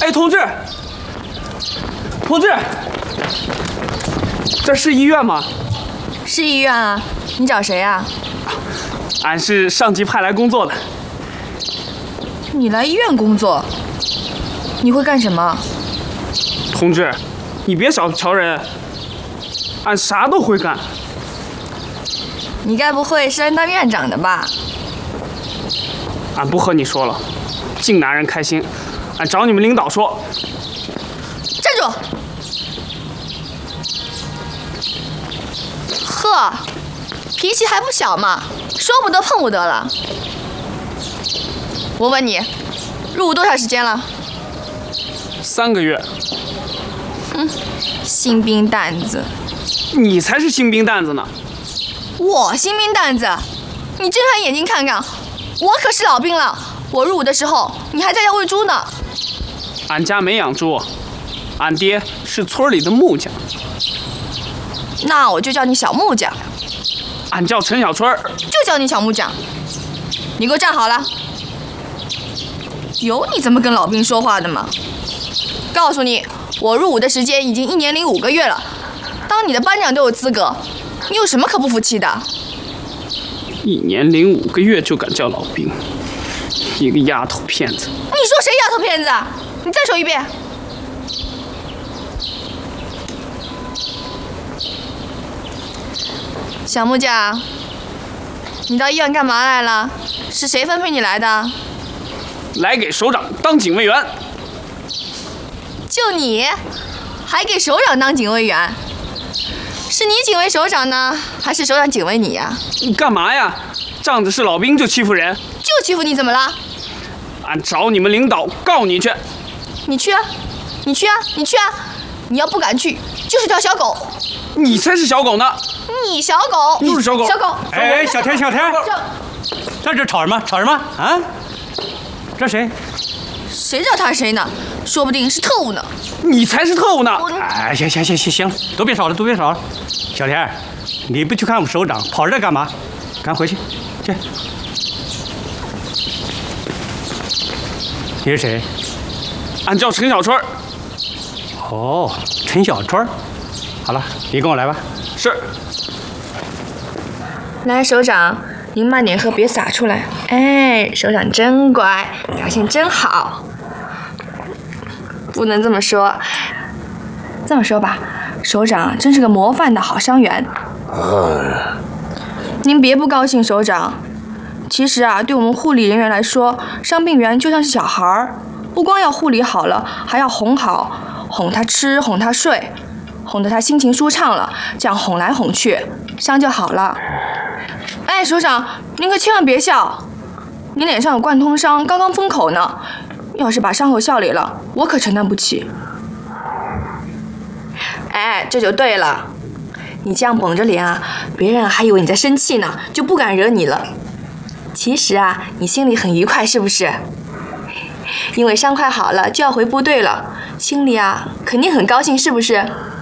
哎，同志，这是医院吗？ 是医院啊，你找谁啊？ 俺是上级派来工作的。 你来医院工作？你会干什么？ 同志，你别小瞧人，俺啥都会干。 你该不会是来当院长的吧？ 俺不和你说了，净拿人开心。俺找你们领导说。 站住！呵，脾气还不小嘛，说不得碰不得了。我问你，入伍多长时间了 ？3个月。 新兵蛋子。 你才是新兵蛋子呢。 我新兵蛋子？你睁开眼睛看看，我可是老兵了。我入伍的时候，你还在家喂猪呢。 俺家没养猪，俺爹是村里的木匠。 那我就叫你小木匠。 俺叫陈小春。 就叫你小木匠。你给我站好了。有你这么跟老兵说话的吗？告诉你，我入伍的时间已经1年零5个月了，当你的班长都有资格，你有什么可不服气的 ？1年零5个月就敢叫老兵，一个丫头片子！ 你说谁丫头片子？你再说一遍。小木匠，你到医院干嘛来了？是谁分配你来的？ 来给首长当警卫员。 就你，还给首长当警卫员？是你警卫首长呢，还是首长警卫你呀？ 你干嘛呀？仗着是老兵就欺负人？ 就欺负你，怎么了？ 俺找你们领导告你去。 你去啊！你去啊！你去啊！你要不敢去，就是条小狗。 你才是小狗呢！ 你小狗就是小狗。 小狗。 哎，小田，在这吵什么？吵什么啊？这谁？ 谁知道他是谁呢？说不定是特务呢。 你才是特务呢！ 哎，行，都别吵了。小田，你不去看我们首长，跑这干嘛？赶回去，去。你是谁？ 俺叫陈小春。 哦，陈小春。好了，你跟我来吧。 是。 来，首长，您慢点喝，别洒出来。哎，首长真乖，表现真好。不能这么说。这么说吧，首长真是个模范的好伤员。您别不高兴，首长。其实啊，对我们护理人员来说，伤病员就像是小孩儿，不光要护理好了，还要哄好，哄他吃，哄他睡，哄得他心情舒畅了，这样哄来哄去，伤就好了。哎，首长，您可千万别笑，您脸上有贯通伤，刚刚封口呢，要是把伤口笑裂了，我可承担不起。哎，这就对了，你这样绷着脸啊，别人还以为你在生气呢，就不敢惹你了。其实啊，你心里很愉快，是不是？因为伤快好了，就要回部队了，心里啊肯定很高兴，是不是？